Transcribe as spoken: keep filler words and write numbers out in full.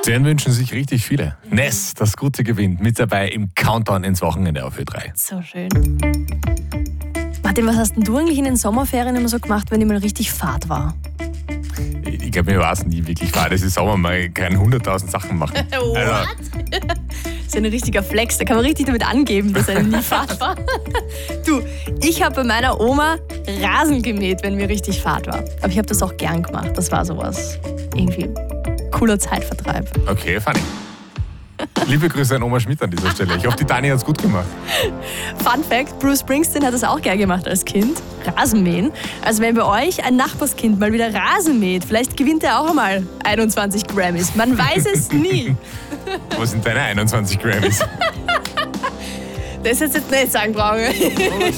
Den wünschen sich richtig viele. Ness, das Gute gewinnt, mit dabei im Countdown ins Wochenende auf Ö drei. So schön. Martin, was hast denn du eigentlich in den Sommerferien immer so gemacht, wenn die mal richtig Fahrt war? Ich glaube, mir war es nie wirklich wahr. Das ist Sommer, man kann hunderttausend Sachen machen. What? Also, das ist ein richtiger Flex, da kann man richtig damit angeben, dass er nie Fahrt war. Du, ich habe bei meiner Oma Rasen gemäht, wenn mir richtig Fahrt war. Aber ich habe das auch gern gemacht. Das war sowas, irgendwie cooler Zeitvertreib. Okay, funny. Liebe Grüße an Oma Schmidt an dieser Stelle. Ich hoffe, die Dani hat es gut gemacht. Fun Fact, Bruce Springsteen hat das auch gern gemacht als Kind. Rasenmähen. Also wenn bei euch ein Nachbarskind mal wieder Rasen mäht, vielleicht gewinnt er auch einmal einundzwanzig Grammys. Man weiß es nie. Wo sind deine einundzwanzig Grammys? Das hättest du jetzt nicht sagen brauchen.